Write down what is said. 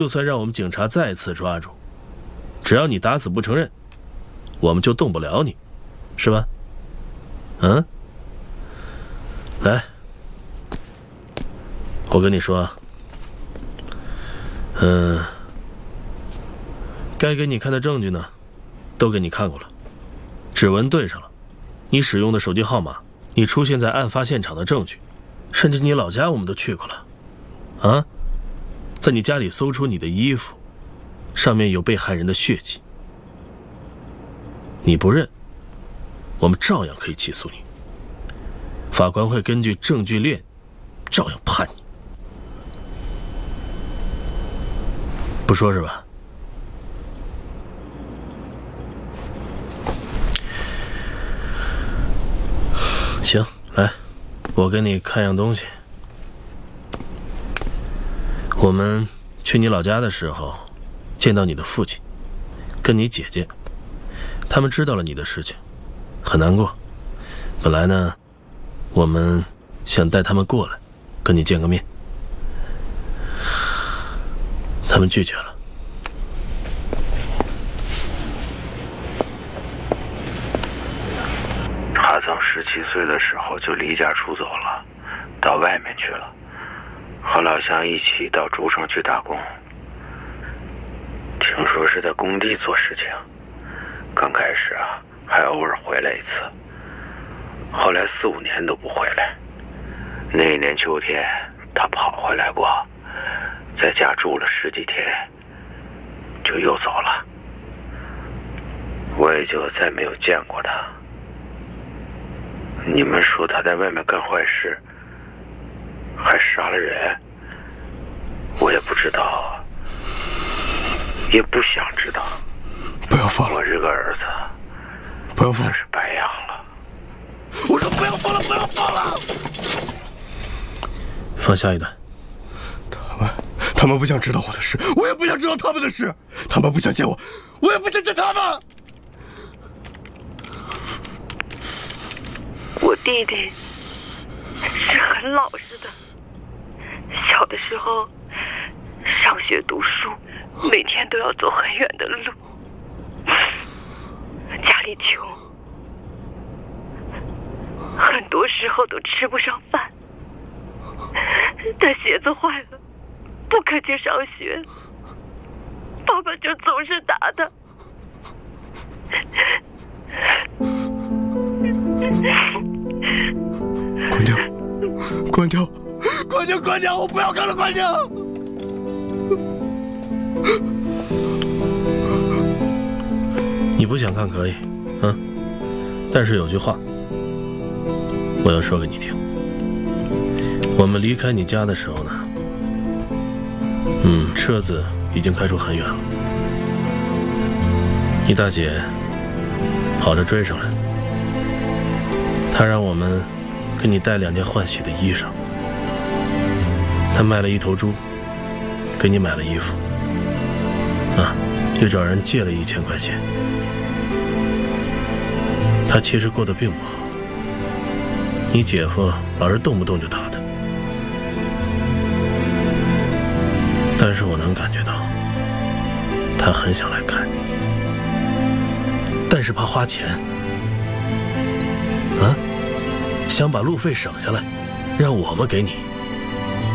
就算让我们警察再次抓住，只要你打死不承认，我们就动不了你，是吧？嗯？来，我跟你说，该给你看的证据呢，都给你看过了，指纹对上了，你使用的手机号码，你出现在案发现场的证据，甚至你老家我们都去过了，啊，在你家里搜出你的衣服，上面有被害人的血迹，你不认，我们照样可以起诉你，法官会根据证据链，照样判你，不说是吧？行，来，我给你看样东西。我们去你老家的时候，见到你的父亲，跟你姐姐，他们知道了你的事情，很难过。本来呢，我们想带他们过来，跟你见个面，他们拒绝了。 他从17岁的时候就离家出走了，到外面去了，和老乡一起到竹城去打工。听说是在工地做事情，刚开始啊还偶尔回来一次，后来4、5年都不回来。那一年秋天他跑回来过，在家住了10几天，就又走了，我也就再没有见过他。你们说他在外面干坏事，还杀了人，我也不知道，也不想知道。 不要放了， 我这个儿子， 不要放了， 是白养了。 我说不要放了，不要放了。 放下一段。 他们不想知道我的事，我也不想知道他们的事。他们不想见我，我也不想见他们。 我弟弟是很老实的，小的时候上学读书，每天都要走很远的路，家里穷，很多时候都吃不上饭。他鞋子坏了，不肯去上学，爸爸就总是打他。 关掉，关掉，关掉，关掉！我不要看了，关掉！ 你不想看可以，但是有句话我要说给你听。我们离开你家的时候呢，车子已经开出很远了。你大姐跑着追上来，她让我们给你带2件换洗的衣裳，她卖了1头猪，给你买了衣服，又找人借了1000块钱。她其实过得并不好，你姐夫老是动不动就打她，但是我能感觉到他很想来看你，但是怕花钱，想把路费省下来，让我们给你。